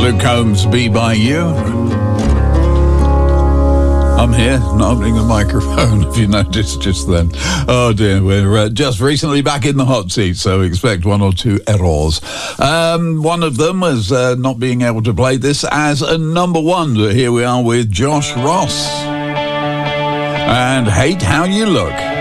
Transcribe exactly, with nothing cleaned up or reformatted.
Luke Combs, Be By You. I'm here, not opening the microphone, if you noticed just then. Oh dear, we're uh, just recently back in the hot seat, so expect one or two errors. Um, one of them was uh, not being able to play this as a number one. Here we are with Josh Ross and Hate How You Look.